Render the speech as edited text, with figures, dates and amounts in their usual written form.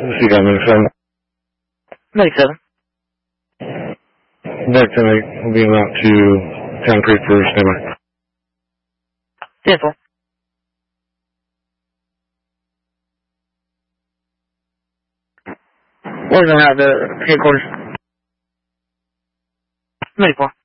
CDOT 97. 97. Next time will be out to Town Creek for standby. 10-4. We're going out to headquarters. 94.